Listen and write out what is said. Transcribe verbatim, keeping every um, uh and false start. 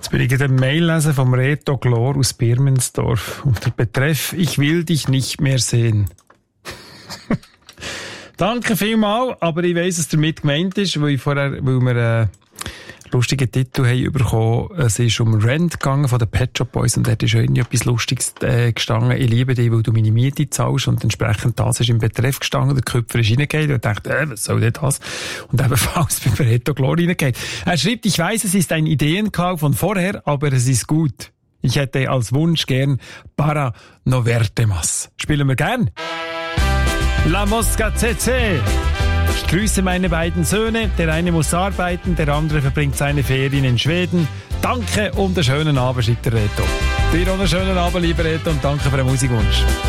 Jetzt bin ich gerade eine Mail lesen vom Reto Glor aus Birmensdorf. Unter Betreff, ich will dich nicht mehr sehen. Danke vielmals, aber ich weiss, was damit gemeint ist, weil, ich vorher, weil wir einen lustigen Titel haben bekommen. Es ist um Rent gegangen von den Pet Shop Boys und dort ist irgendwie etwas Lustiges äh, gestanden. Ich liebe dich, weil du meine Miete zahlst und entsprechend das ist im Betreff gestanden. Der Köpfer ist reingegangen und dachte, äh, was soll denn das? Und ebenfalls beim Reto Glor reingegangen. Er schreibt, ich weiss, es ist ein Ideenkauf von vorher, aber es ist gut. Ich hätte als Wunsch gern Para no verte más. Spielen wir gern? La Mosca C C. Ich grüße meine beiden Söhne. Der eine muss arbeiten, der andere verbringt seine Ferien in Schweden. Danke und einen schönen Abend, schreibt der Reto. Dir auch einen schönen Abend, lieber Reto, und danke für den Musikwunsch.